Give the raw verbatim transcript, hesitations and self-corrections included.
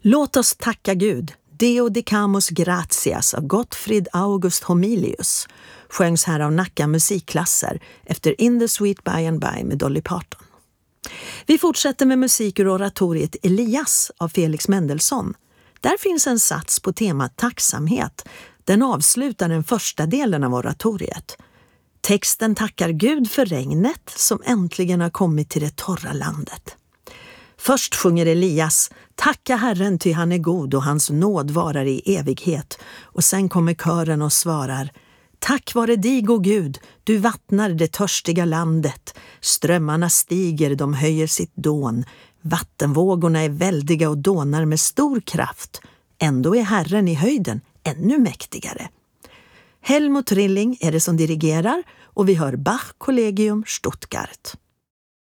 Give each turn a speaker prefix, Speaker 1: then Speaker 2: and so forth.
Speaker 1: Låt oss tacka Gud. Deo dicamus gratias av Gottfried August Homilius sjöngs här av Nacka musikklasser efter In the Sweet By and By med Dolly Parton. Vi fortsätter med musik ur oratoriet Elias av Felix Mendelssohn. Där finns en sats på temat tacksamhet. Den avslutar den första delen av oratoriet. Texten tackar Gud för regnet som äntligen har kommit till det torra landet. Först sjunger Elias, tacka Herren ty han är god och hans nåd varar i evighet. Och sen kommer kören och svarar, tack vare dig, o Gud, du vattnar det törstiga landet. Strömmarna stiger, de höjer sitt dån. Vattenvågorna är väldiga och dånar med stor kraft. Ändå är Herren i höjden ännu mäktigare. Helmut Rilling är det som dirigerar och vi hör Bach Collegium Stuttgart.